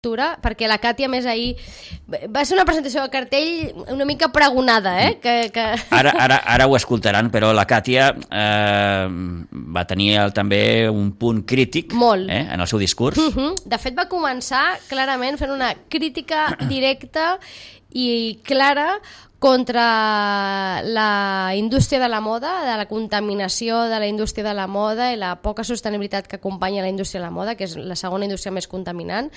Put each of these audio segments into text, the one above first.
perquè la Càtia més ahir va ser una presentació del cartell una mica pregonada, Ara ho escoltaran, però la Càtia va tenir també un punt crític en el seu discurs. De fet va començar clarament fent una crítica directa i clara contra la indústria de la moda, de la contaminació de la indústria de la moda i la poca sostenibilitat que acompanya la indústria de la moda, que és la segona indústria més contaminant,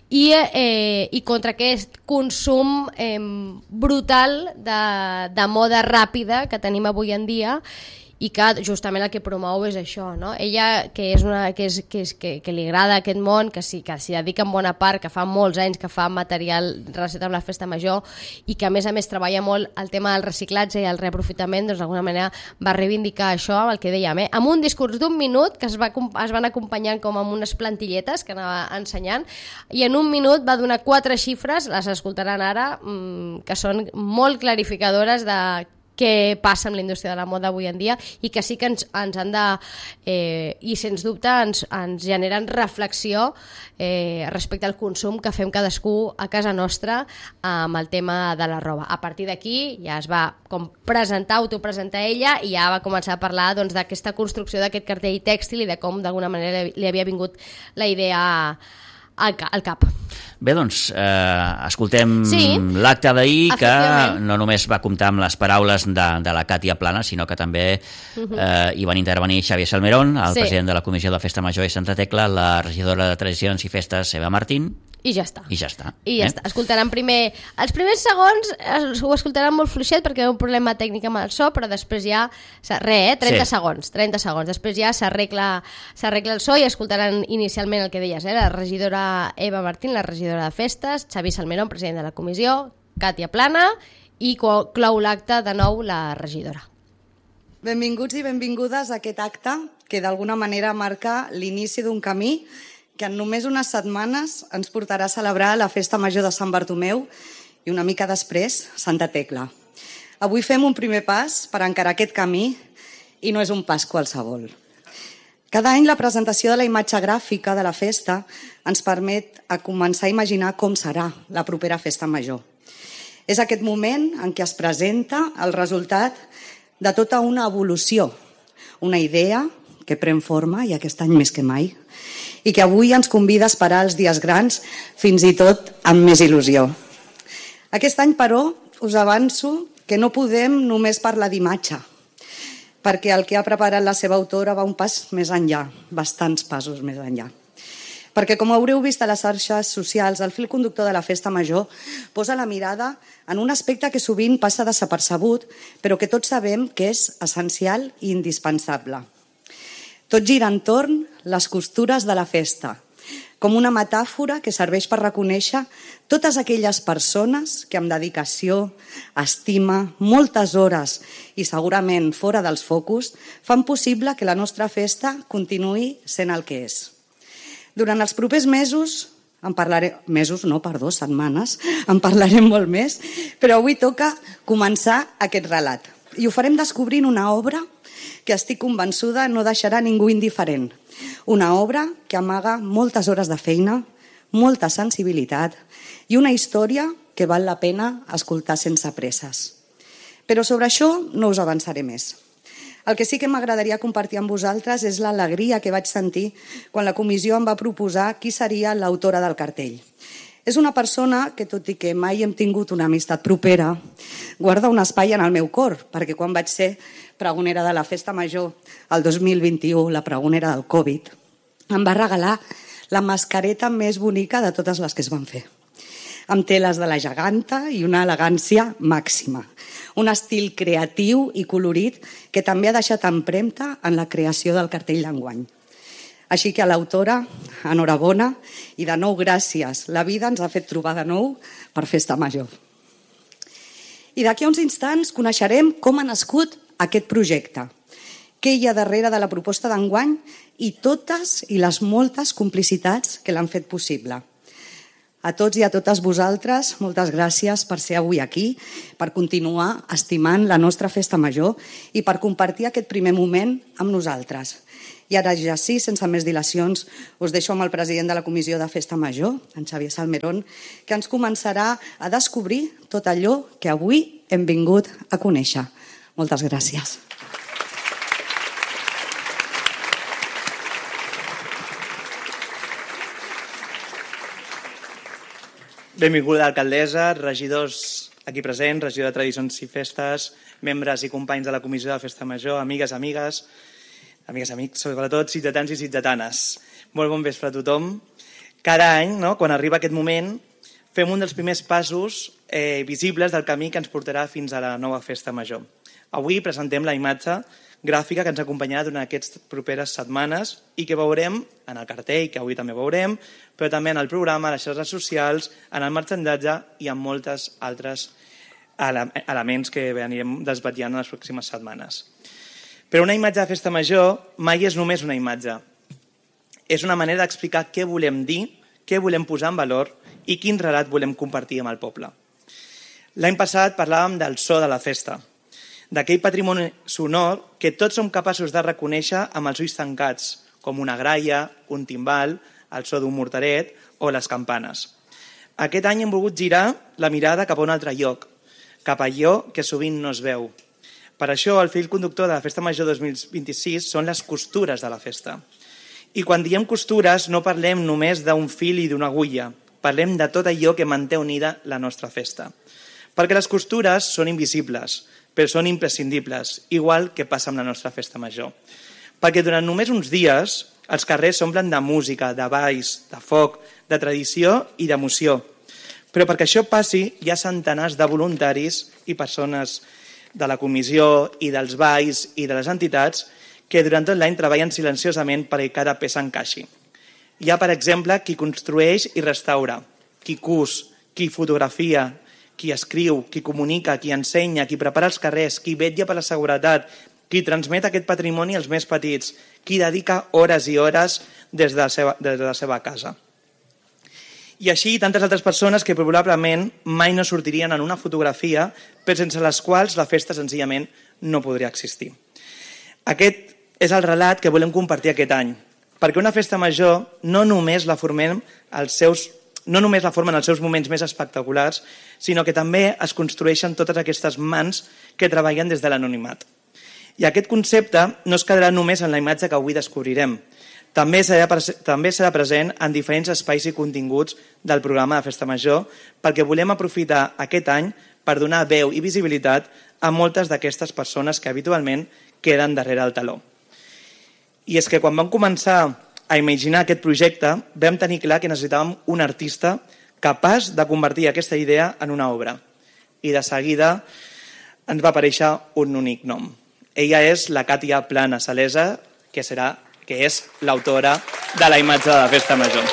i contra aquest consum brutal de moda ràpida que tenim avui en dia i que justament el que promou és això, no? Ella, que li agrada aquest món, que s'hi dedica en bona part, que fa molts anys que fa material relacionat amb la festa major i que a més treballa molt el tema del reciclatge i el reaprofitament, doncs d'alguna manera va reivindicar això amb el que dèiem, amb un discurs d'1 minut que es van acompanyant com amb unes plantilletes que anava ensenyant, i en 1 minut va donar 4 xifres, les escoltaran ara, que són molt clarificadores de què passa amb la indústria de la moda avui en dia i que sí que ens han de i sens dubte ens generen reflexió respecte al consum que fem cadascú a casa nostra amb el tema de la roba. A partir d'aquí ja es va com autopresentar ella i ja va començar a parlar d'aquesta construcció d'aquest cartell tèxtil i de com d'alguna manera li havia vingut la idea al cap. Bé, doncs, escoltem l'acte d'ahir, que no només va comptar amb les paraules de la Càtia Plana, sinó que també hi van intervenir Xavier Salmerón, el president de la Comissió de Festa Major de Santa Tecla, la regidora de Tradicions i Festes, Eva Martín, i ja està. Escoltaran primer... Els primers segons ho escoltaran molt fluixet perquè hi ha un problema tècnic amb el so, però després ja... 30 segons. Després ja s'arregla el so i escoltaran inicialment el que deies, la regidora Eva Martín, la regidora de Festes, Xavi Salmerón, president de la comissió, Càtia Plana, i clou l'acte de nou la regidora. Benvinguts i benvingudes a aquest acte que d'alguna manera marca l'inici d'un camí que en només unes setmanes ens portarà a celebrar la Festa Major de Sant Bartomeu i una mica després Santa Tecla. Avui fem un primer pas per encarar aquest camí i no és un pas qualsevol. Cada any la presentació de la imatge gràfica de la festa ens permet començar a imaginar com serà la propera Festa Major. És aquest moment en què es presenta el resultat de tota una evolució, una idea que pren forma, i aquest any més que mai, i que avui ens convida a esperar els dies grans fins i tot amb més il·lusió. Aquest any, però, us avanço que no podem només parlar d'imatge, perquè el que ha preparat la seva autora va un pas més enllà, bastants passos més enllà. Perquè, com haureu vist a les xarxes socials, el fil conductor de la Festa Major posa la mirada en un aspecte que sovint passa desapercebut, però que tots sabem que és essencial i indispensable. Tot gira entorn les costures de la festa, com una metàfora que serveix per reconèixer totes aquelles persones que amb dedicació, estima, moltes hores i segurament fora dels focus fan possible que la nostra festa continuï sent el que és. Durant els propers setmanes, en parlarem molt més, però avui toca començar aquest relat. I ho farem descobrint una obra que estic convençuda no deixarà ningú indiferent. Una obra que amaga moltes hores de feina, molta sensibilitat i una història que val la pena escoltar sense presses. Però sobre això no us avançaré més. El que sí que m'agradaria compartir amb vosaltres és l'alegria que vaig sentir quan la comissió em va proposar qui seria l'autora del cartell. És una persona que, tot i que mai hem tingut una amistat propera, guarda un espai en el meu cor, perquè quan vaig ser pregonera de la Festa Major el 2021, la pregonera del Covid, em va regalar la mascareta més bonica de totes les que es van fer, amb teles de la geganta i una elegància màxima. Un estil creatiu i colorit que també ha deixat empremta en la creació del cartell d'enguany. Així que a l'autora, enhorabona, i de nou gràcies. La vida ens ha fet trobar de nou per Festa Major. I d'aquí a uns instants coneixerem com ha nascut aquest projecte, què hi ha darrere de la proposta d'enguany i totes i les moltes complicitats que l'han fet possible. A tots i a totes vosaltres, moltes gràcies per ser avui aquí, per continuar estimant la nostra festa major i per compartir aquest primer moment amb nosaltres. I ara ja sí, sense més dilacions, us deixo amb el president de la Comissió de Festa Major, en Xavier Salmerón, que ens començarà a descobrir tot allò que avui hem vingut a conèixer. Moltes gràcies. Benvinguda alcaldessa, regidors aquí presents, regidor de Tradicions i Festes, membres i companys de la Comissió de Festa Major, amigues, amics, sobretot ciutadans i ciutadanes. Molt bon vespre a tothom. Cada any, quan arriba aquest moment, fem un dels primers passos visibles del camí que ens portarà fins a la nova Festa Major. Avui presentem la imatge gràfica que ens acompanyarà durant aquestes properes setmanes i que veurem en el cartell, que avui també veurem, però també en el programa, a les xarxes socials, en el marxandatge i en moltes altres elements que anirem desvetllant en les pròximes setmanes. Però una imatge de festa major mai és només una imatge. És una manera d'explicar què volem dir, què volem posar en valor i quin relat volem compartir amb el poble. L'any passat parlàvem del so de la festa, d'aquell patrimoni sonor que tots som capaços de reconèixer amb els ulls tancats, com una graia, un timbal, el so d'un morteret o les campanes. Aquest any hem volgut girar la mirada cap a un altre lloc, cap a allò que sovint no es veu. Per això el fil conductor de la Festa Major 2026 són les costures de la festa. I quan diem costures no parlem només d'un fil i d'una agulla, parlem de tot allò que manté unida la nostra festa. Perquè les costures són invisibles, però són imprescindibles, igual que passa amb la nostra festa major. Perquè durant només uns dies els carrers s'omplen de música, de balls, de foc, de tradició i d'emoció. Però perquè això passi hi ha centenars de voluntaris i persones de la comissió i dels balls i de les entitats que durant tot l'any treballen silenciosament perquè cada peça encaixi. Hi ha, per exemple, qui construeix i restaura, qui cus, qui fotografia, qui escriu, qui comunica, qui ensenya, qui prepara els carrers, qui vetlla per la seguretat, qui transmet aquest patrimoni als més petits, qui dedica hores i hores des de la seva casa. I així tantes altres persones que probablement mai no sortirien en una fotografia, però sense les quals la festa senzillament no podria existir. Aquest és el relat que volem compartir aquest any, perquè una festa major no només la formen els seus moments més espectaculars, sinó que també es construeixen totes aquestes mans que treballen des de l'anonimat. I aquest concepte no es quedarà només en la imatge que avui descobrirem. També serà present en diferents espais i continguts del programa de Festa Major perquè volem aprofitar aquest any per donar veu i visibilitat a moltes d'aquestes persones que habitualment queden darrere el teló. I és que quan vam començar a imaginar aquest projecte vam tenir clar que necessitàvem un artista capaç de convertir aquesta idea en una obra. I de seguida ens va aparèixer un únic nom. Ella és la Càtia Plana Salesa, que és l'autora de la imatge de la Festa Major.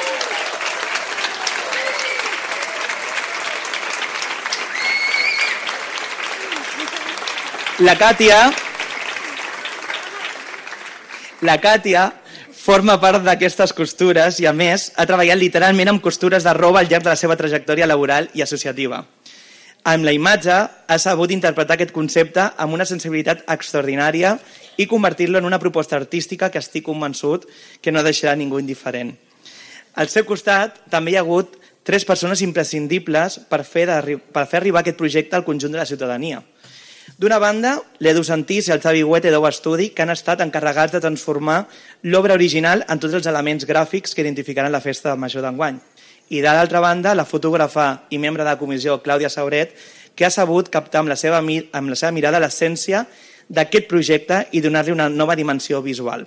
La Càtia forma part d'aquestes costures i, a més, ha treballat literalment amb costures de roba al llarg de la seva trajectòria laboral i associativa. Amb la imatge ha sabut interpretar aquest concepte amb una sensibilitat extraordinària i convertir-lo en una proposta artística que estic convençut que no deixarà ningú indiferent. Al seu costat també hi ha hagut 3 persones imprescindibles per fer arribar aquest projecte al conjunt de la ciutadania. D'una banda, l'Edu Santís i el Xavi Huete d'Ou Estudi, que han estat encarregats de transformar l'obra original en tots els elements gràfics que identificaran la Festa Major d'enguany. I de l'altra banda, la fotògrafa i membre de la comissió, Clàudia Sauret, que ha sabut captar amb la seva mirada l'essència d'aquest projecte i donar-li una nova dimensió visual.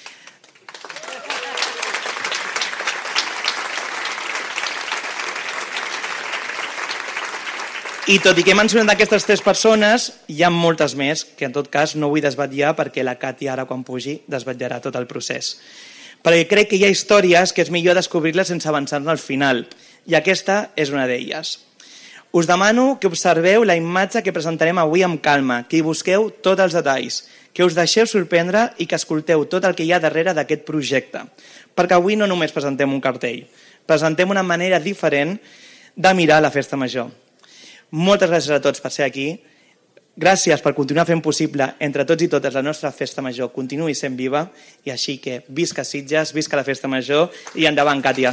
I tot i que he mencionat aquestes 3 persones, hi ha moltes més, que en tot cas no vull desvetllar perquè la Càtia ara quan pugi desvetllarà tot el procés. Perquè crec que hi ha històries que és millor descobrir-les sense avançar-ne al final, i aquesta és una d'elles. Us demano que observeu la imatge que presentarem avui amb calma, que hi busqueu tots els detalls, que us deixeu sorprendre i que escolteu tot el que hi ha darrere d'aquest projecte. Perquè avui no només presentem un cartell, presentem una manera diferent de mirar la festa major. Moltes gràcies a tots per ser aquí. Gràcies per continuar fent possible entre tots i totes la nostra festa major continuï sent viva, i així que visca Sitges, visca la festa major i endavant, Càtia.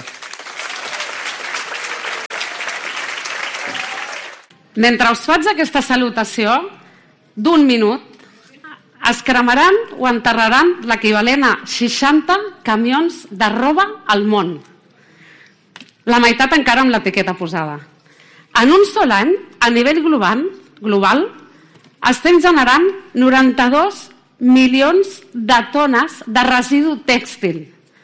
Mentre us faig aquesta salutació d'1 minut, es cremaran o enterraran l'equivalent a 60 camions de roba al món. La meitat encara amb l'etiqueta posada. En un sol any, a nivell global, estem generant 92 milions de tones de residu tèxtil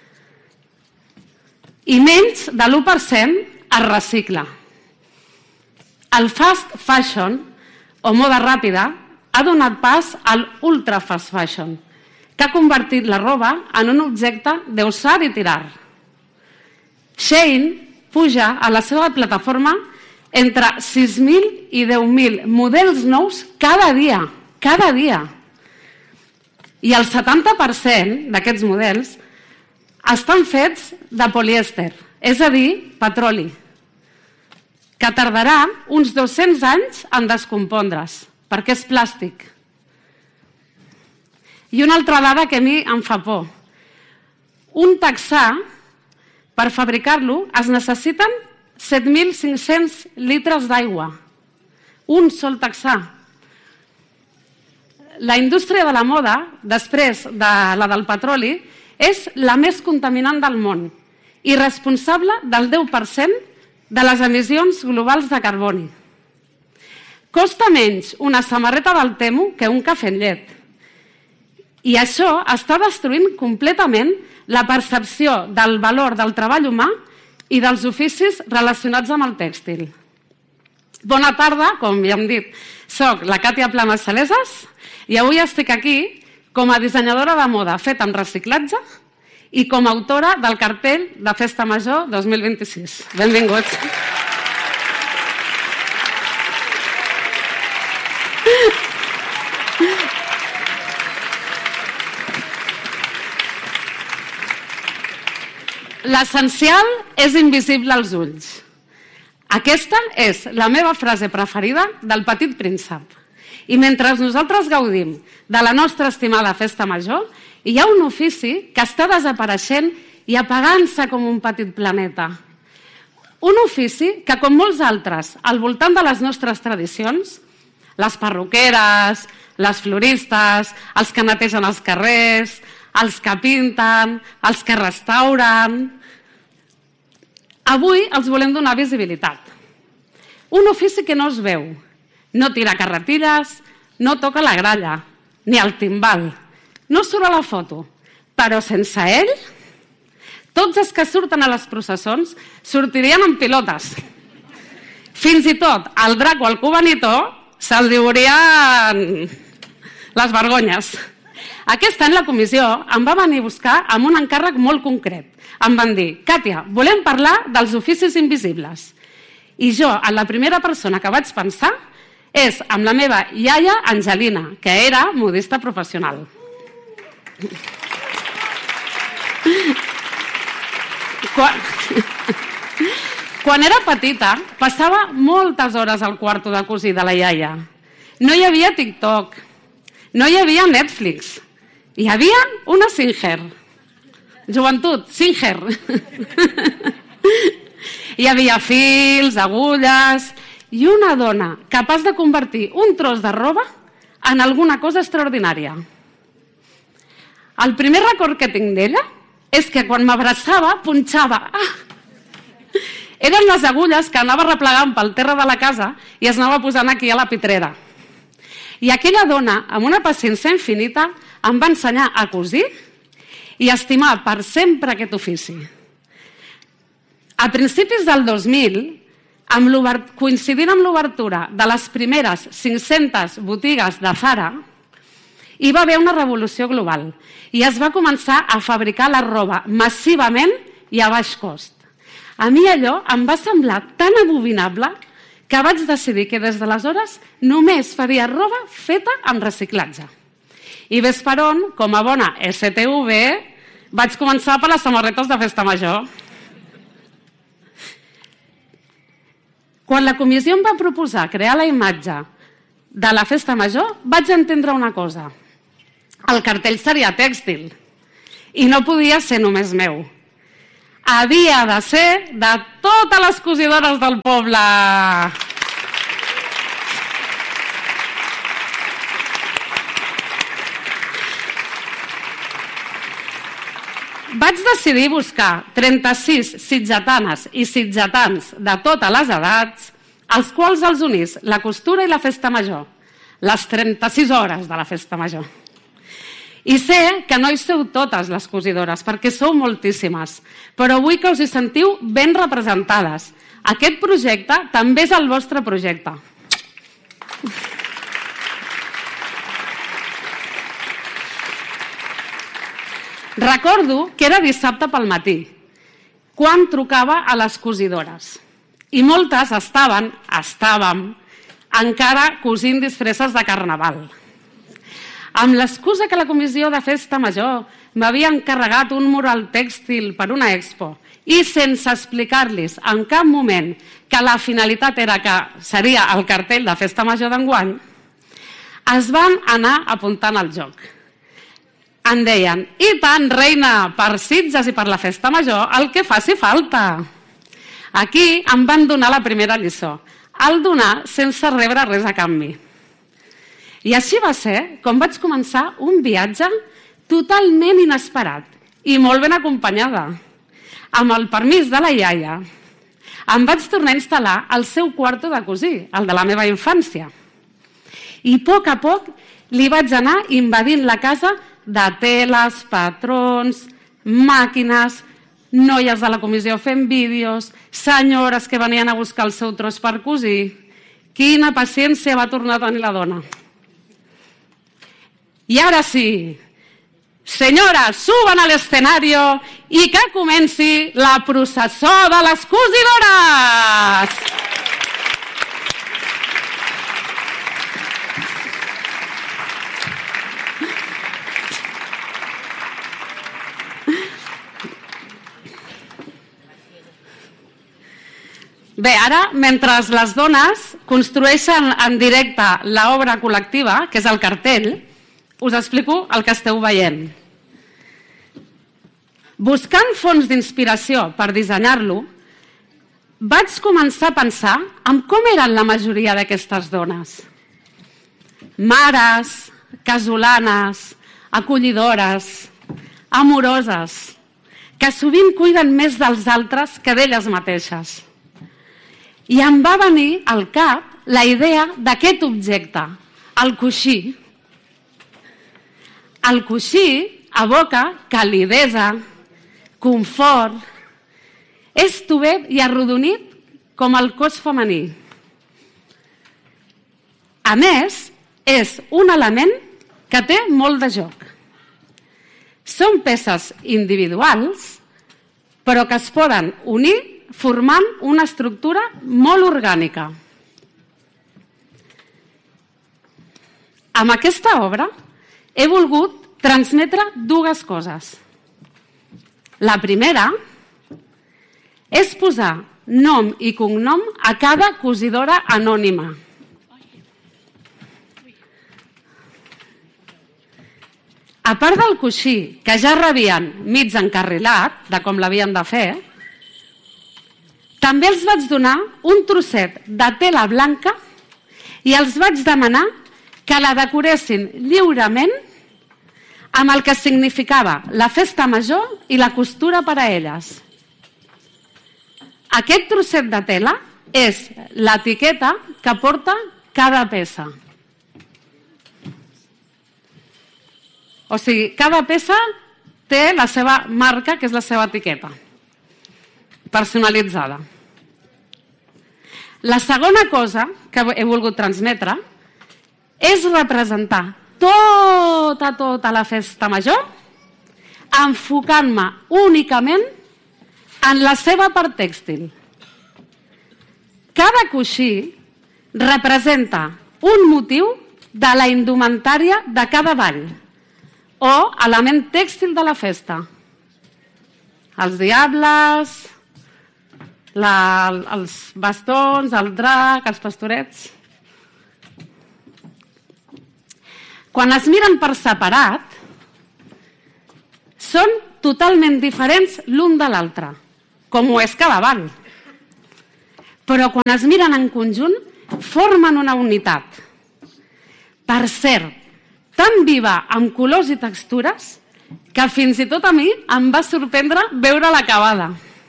i menys de l'1% es recicla. El fast fashion, o moda ràpida, ha donat pas al ultra fast fashion, que ha convertit la roba en un objecte de usar i tirar. Shein puja a la seva plataforma entre 6.000 i 10.000 models nous cada dia. I el 70% d'aquests models estan fets de polièster, és a dir, petroli, que tardarà uns 200 anys en descompondre's, perquè és plàstic. I una altra dada que a mi em fa por. Un texà, per fabricar-lo, es necessiten 7.500 litres d'aigua. Un sol texà. La indústria de la moda, després de la del petroli, és la més contaminant del món i responsable del 10% de les emissions globals de carboni. Costa menys una samarreta del Temu que un cafè amb llet. I això està destruint completament la percepció del valor del treball humà i dels oficis relacionats amb el tèxtil. Bona tarda, com ja hem dit, soc la Càtia Planas Saleses i avui estic aquí com a dissenyadora de moda feta amb reciclatge i com a autora del cartell de Festa Major 2026. Benvinguts. L'essencial és invisible als ulls. Aquesta és la meva frase preferida del Petit Príncep. I mentre nosaltres gaudim de la nostra estimada Festa Major, hi ha un ofici que està desapareixent i apagant-se com un petit planeta. Un ofici que, com molts altres, al voltant de les nostres tradicions, les perruqueres, les floristes, els que netegen els carrers, els que pinten, els que restauren... Avui els volem donar visibilitat. Un ofici que no es veu, no tira carretilles, no toca la gralla, ni el timbal, no surt a la foto, però sense ell, tots els que surten a les processons sortirien amb pilotes. Fins i tot el drac o el cubanitó se'l diurien les vergonyes. Aquest any la comissió em va venir a buscar amb un encàrrec molt concret. Em van dir, Càtia, volem parlar dels oficis invisibles. I jo, en la primera persona que vaig pensar, és amb la meva iaia Angelina, que era modista professional. Quan era petita, passava moltes hores al quarto de cosir de la iaia. No hi havia TikTok, no hi havia Netflix, hi havia una Singer. Joventut, Singer. Hi havia fils, agulles i una dona capaç de convertir un tros de roba en alguna cosa extraordinària. El primer record que tinc d'ella és que quan m'abraçava punxava. Eren les agulles que anava replegant pel terra de la casa i es anava posant aquí a la pitrera. I aquella dona, amb una paciència infinita, em va ensenyar a cosir i a estimar per sempre aquest ofici. A principis del 2000, coincidint amb l'obertura de les primeres 500 botigues de Zara, hi va haver una revolució global i es va començar a fabricar la roba massivament i a baix cost. A mi allò em va semblar tan abominable que vaig decidir que des d'aleshores només faria roba feta amb reciclatge. I ves per on, com a bona STV, vaig començar per les samarretes de Festa Major. Quan la comissió em va proposar crear la imatge de la festa major, vaig entendre una cosa. El cartell seria tèxtil i no podia ser només meu. Havia de ser de totes les cosidores del poble. Vaig decidir buscar 36 sitgetanes i sitgetans de totes les edats, als quals els unís la costura i la festa major, les 36 hores de la festa major. I sé que no hi sou totes les cosidores, perquè sou moltíssimes, però vull que us hi sentiu ben representades. Aquest projecte també és el vostre projecte. Recordo que era dissabte pel matí, quan trucava a les cosidores. I moltes estàvem encara cosint disfresses de carnaval. Amb l'excusa que la comissió de festa major m'havia encarregat un mural tèxtil per una expo i sense explicar-los en cap moment que la finalitat era que seria el cartell de festa major d'enguany, es van anar apuntant al joc. Em deien, i tant, reina, per Sitges i per la festa major, el que faci falta. Aquí em van donar la primera lliçó, el donar sense rebre res a canvi. I així va ser com vaig començar un viatge totalment inesperat i molt ben acompanyada. Amb el permís de la iaia, em vaig tornar a instal·lar al seu quarto de cosir, el de la meva infància. I a poc li vaig anar invadint la casa de teles, patrons, màquines, noies de la comissió fent vídeos, senyores que venien a buscar el seu tros per cosir. Quina paciència va tornar a tenir la dona. I ara sí, senyores, suben a l'escenario i que comenci la processó de les cosidores! Bé, ara, mentre les dones construeixen en directe l'obra col·lectiva, que és el cartell, us explico el que esteu veient. Buscant fonts d'inspiració per dissenyar-lo, vaig començar a pensar en com eren la majoria d'aquestes dones. Mares, casolanes, acollidores, amoroses, que sovint cuiden més dels altres que d'elles mateixes. I em va venir al cap la idea d'aquest objecte, el coixí. El coixí evoca calidesa, confort, és tovet i arrodonit com el cos femení. A més, és un element que té molt de joc. Són peces individuals, però que es poden unir formant una estructura molt orgànica. Amb aquesta obra he volgut transmetre dues coses. La primera és posar nom i cognom a cada cosidora anònima. A part del coixí, que ja rebien mig encarrilat de com l'havien de fer, també els vaig donar un trosset de tela blanca i els vaig demanar que la decoressin lliurement amb el que significava la festa major i la costura per a elles. Aquest trosset de tela és l'etiqueta que porta cada peça. O sigui, cada peça té la seva marca, que és la seva etiqueta, personalitzada. La segona cosa que he volgut transmetre és representar tota la festa major enfocant-me únicament en la seva part tèxtil. Cada coixí representa un motiu de la indumentària de cada ball o element tèxtil de la festa. Els diables, els bastons, el drac, els pastorets. Quan es miren per separat, són totalment diferents l'un de l'altre, com ho és cada ball. Però quan es miren en conjunt, formen una unitat. Per cert, tan viva amb colors i textures que fins i tot a mi em va sorprendre veure l'acabada.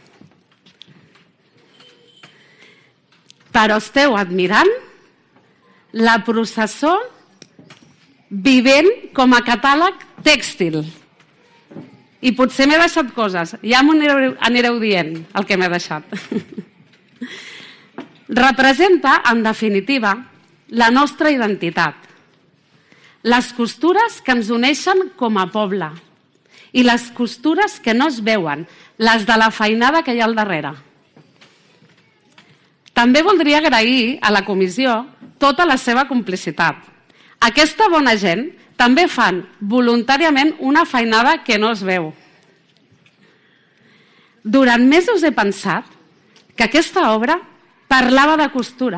Però esteu admirant la processó vivent com a catàleg tèxtil. I potser m'he deixat coses. Ja m'ho anireu dient, el que m'he deixat. Representa, en definitiva, la nostra identitat. Les costures que ens uneixen com a poble. I les costures que no es veuen, les de la feinada que hi ha al darrere. També voldria agrair a la comissió tota la seva complicitat. Aquesta bona gent també fan voluntàriament una feinada que no es veu. Durant mesos he pensat que aquesta obra parlava de costura,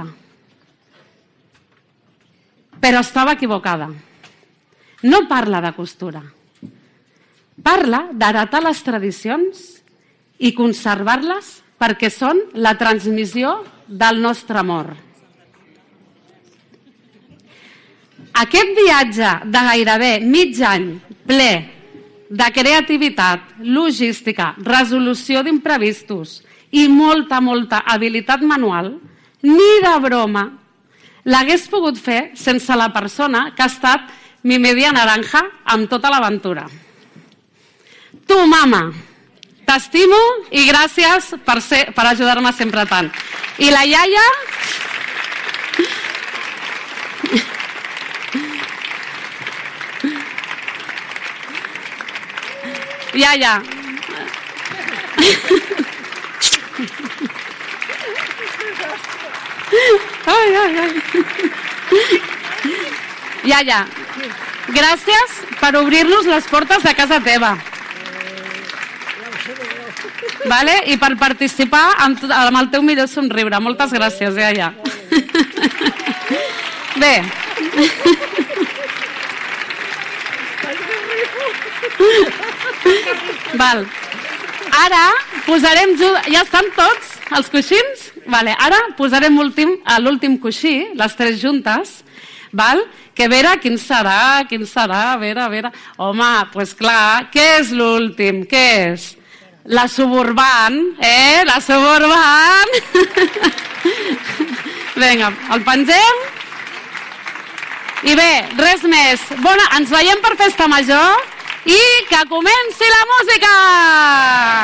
però estava equivocada. No parla de costura. Parla d'heretar les tradicions i conservar-les perquè són la transmissió del nostre amor. Aquest viatge de gairebé mig any ple de creativitat, logística, resolució d'imprevistos i molta habilitat manual, ni de broma l'hagués pogut fer sense la persona que ha estat mi media naranja amb tota l'aventura. Tu, mama, t'estimo i gràcies per ajudar-me sempre tant. I la iaia... Iaia. Iaia, gràcies per obrir-nos les portes de casa teva. Vale? I per participar amb el teu millor somriure. Moltes gràcies, iaia. Bé. Val. Ara posarem... Ja estan tots els coixins? Vale. Ara posarem l'últim coixí, les tres juntes, val? Que a veure quin serà, a veure... Home, doncs clar, què és l'últim? Què és? La Suburban, La Suburban! Vinga, el pengem. I bé, res més. Ens veiem per Festa Major i que comenci la música!